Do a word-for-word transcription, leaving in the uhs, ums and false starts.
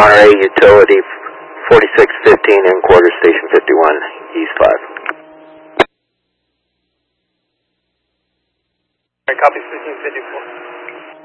Monterey Utility, forty-six fifteen in quarter, station fifty-one, East five. Copy, fifteen fifty-four.